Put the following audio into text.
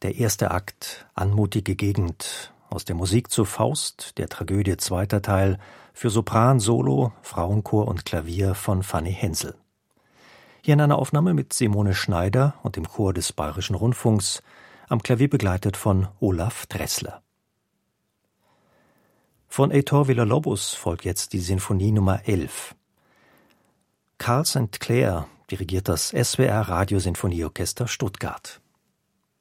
Der erste Akt, anmutige Gegend, aus der Musik zu Faust, der Tragödie zweiter Teil, für Sopran, Solo, Frauenchor und Klavier von Fanny Hensel. Hier in einer Aufnahme mit Simone Schneider und dem Chor des Bayerischen Rundfunks, am Klavier begleitet von Olaf Dressler. Von Heitor Villa-Lobos folgt jetzt die Sinfonie Nummer 11. Carl St. Clair dirigiert das SWR Radiosinfonieorchester Stuttgart.